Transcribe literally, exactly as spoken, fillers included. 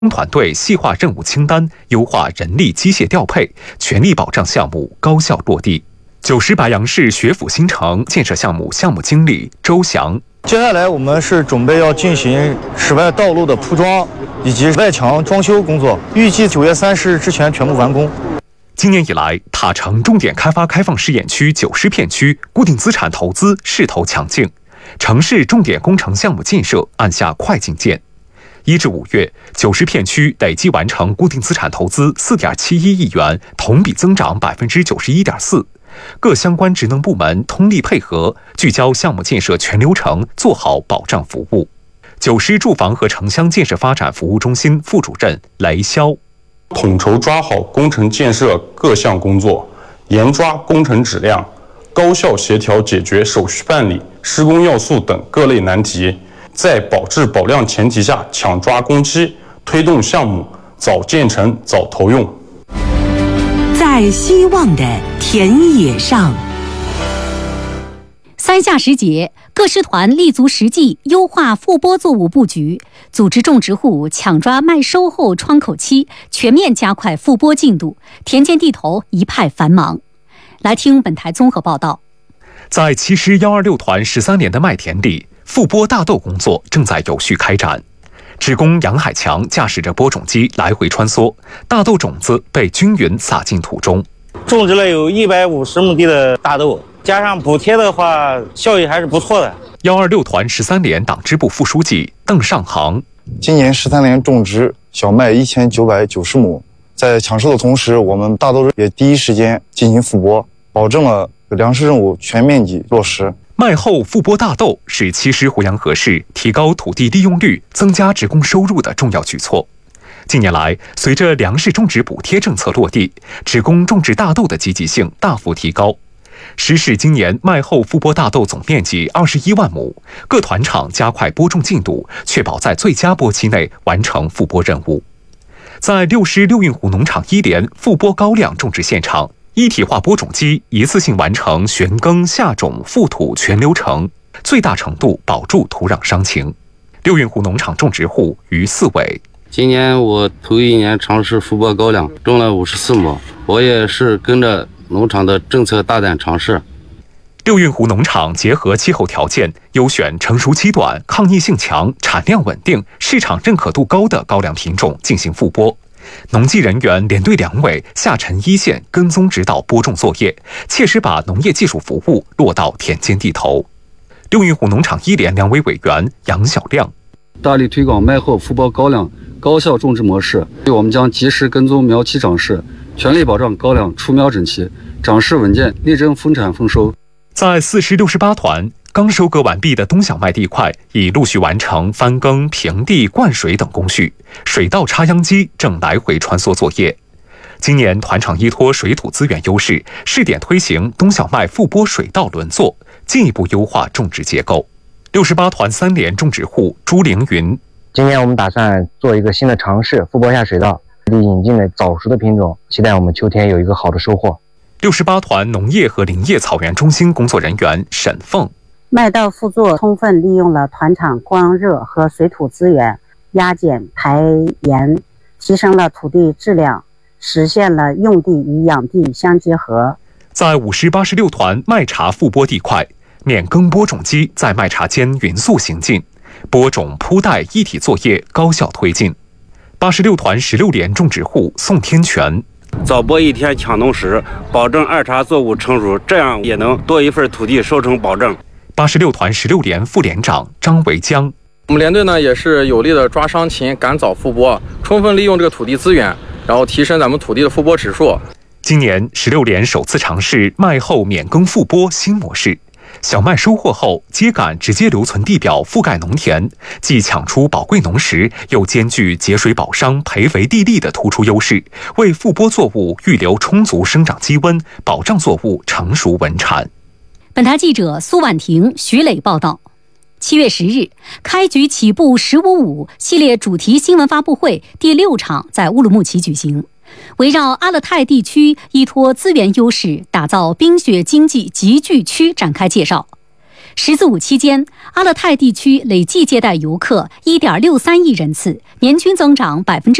团队细化任务清单，优化人力机械调配，全力保障项目高效落地。九十白杨市学府新城建设项目项目经理周翔。 接下来我们是准备要进行室外道路的铺装以及外墙装修工作，预计九月三十日之前全部完工。 今年以来，塔城重点开发开放试验区九十片区固定资产投资势头强劲，城市重点工程项目建设按下快进键。一至五月，九十片区累计完成固定资产投资四点七一亿元，同比增长百分之九十一点四。各相关职能部门通力配合，聚焦项目建设全流程，做好保障服务。九十住房和城乡建设发展服务中心副主任雷潇， 统筹抓好工程建设各项工作，严抓工程质量，高效协调解决手续办理、施工要素等各类难题，在保质保量前提下抢抓工期，推动项目早建成早投用。 在希望的田野上， 三夏时节，各师团立足实际，优化复播作物布局，组织种植户抢抓麦收后窗口期，全面加快复播进度，田间地头一派繁忙。来听本台综合报道。 在七师一二六团十三连的麦田里，复播大豆工作正在有序开展。职工杨海强驾驶着播种机来回穿梭，大豆种子被均匀撒进土中。 种植了有一百五十亩地的大豆，加上补贴的话，效益还是不错的。 一二六团十三连党支部副书记邓尚航， 今年十三连种植小麦一千九百九十亩，在抢收的同时，我们大豆也第一时间进行复播，保证了粮食任务全面积落实。 麦后复播大豆是七师湖阳河市提高土地利用率、增加职工收入的重要举措。近年来，随着粮食种植补贴政策落地，职工种植大豆的积极性大幅提高。石市今年麦后复播大豆总面积二十一万亩，各团场加快播种进度，确保在最佳播期内完成复播任务。在六师六运湖农场一连复播高粱种植现场，一体化播种机一次性完成旋耕、下种、覆土全流程，最大程度保住土壤伤情。六运湖农场种植户于四伟， 今年我头一年尝试复播高粱，种了五十四亩，我也是跟着农场的政策大胆尝试。 六运湖农场结合气候条件，优选成熟期短、抗逆性强、产量稳定、市场认可度高的高粱品种进行复播。农技人员连队两委下沉一线跟踪指导播种作业，切实把农业技术服务落到田间地头。六运湖农场一连两委委员杨小亮， 大力推广麦后复播高粱高效种植模式，我们将及时跟踪苗期长势，全力保障高粱出苗整齐、长势稳健，力争丰产丰收。 在四师六十八团，刚收割完毕的冬小麦地块已陆续完成翻耕、平地、灌水等工序，水稻插秧机正来回穿梭作业。今年团场依托水土资源优势，试点推行冬小麦复播水稻轮作，进一步优化种植结构。六十八团三连种植户朱凌云， 今年我们打算做一个新的尝试，复播下水稻，引进了早熟的品种，期待我们秋天有一个好的收获。 六十八团农业和林业草原中心工作人员沈凤， 麦稻复作充分利用了团场光热和水土资源，压减排盐，提升了土地质量，实现了用地与养地相结合。 在五师八十六团麦茬复播地块，免耕播种机在麦茬间匀速行进，播种铺带一体作业高效推进。八十六团十六连种植户宋天全， 早播一天抢农时，保证二茬作物成熟，这样也能多一份土地收成保证。 八十六团十六连副连长张维江， 我们连队呢也是有力的抓伤勤，赶早复播，充分利用这个土地资源，然后提升咱们土地的复播指数。 今年十六连首次尝试麦后免耕复播新模式，小麦收获后秸秆直接留存地表覆盖农田，既抢出宝贵农时，又兼具节水保墒、培肥地力的突出优势，为复播作物预留充足生长基温，保障作物成熟稳产。 本台记者苏婉婷、徐磊报道。七月十日，开局起步十五五系列主题新闻发布会第六场在乌鲁木齐举行，围绕阿勒泰地区依托资源优势，打造冰雪经济集聚区展开介绍。 十四五期间，阿勒泰地区累计接待游客一点六三亿人次，年均增长百分之